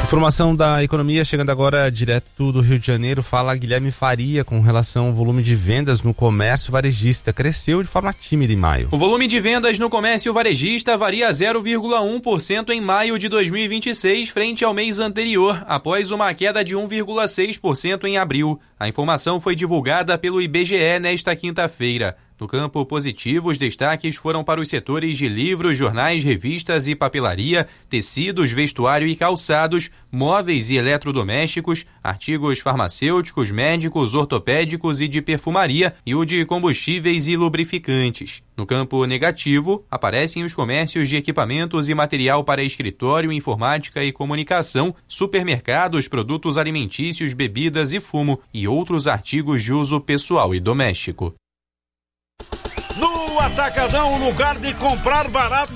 Informação da economia chegando agora direto do Rio de Janeiro. Fala Guilherme Faria com relação ao volume de vendas no comércio varejista. Cresceu de forma tímida em maio. O volume de vendas no comércio varejista varia 0,1% em maio de 2026 frente ao mês anterior, após uma queda de 1,6% em abril. A informação foi divulgada pelo IBGE nesta quinta-feira. No campo positivo, os destaques foram para os setores de livros, jornais, revistas e papelaria, tecidos, vestuário e calçados, móveis e eletrodomésticos, artigos farmacêuticos, médicos, ortopédicos e de perfumaria e o de combustíveis e lubrificantes. No campo negativo, aparecem os comércios de equipamentos e material para escritório, informática e comunicação, supermercados, produtos alimentícios, bebidas e fumo e outros artigos de uso pessoal e doméstico. No Atacadão, lugar de comprar barato